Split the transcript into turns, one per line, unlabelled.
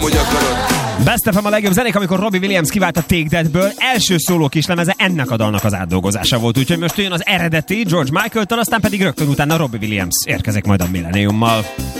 hogy akarod.
Best FM a legjobb zenék, amikor Robbie Williams kivált a Take That-ből. Első szóló kislemeze ennek a dalnak az átdolgozása volt, úgyhogy most jön az eredeti George Michael-től, aztán pedig rögtön utána Robbie Williams érkezik majd a Millenniummal.